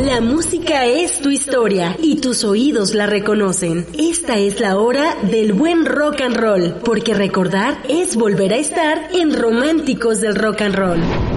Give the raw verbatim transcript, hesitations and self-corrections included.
La música es tu historia y tus oídos la reconocen. Esta es la hora del buen rock and roll, porque recordar es volver a estar en Románticos del Rock and Roll.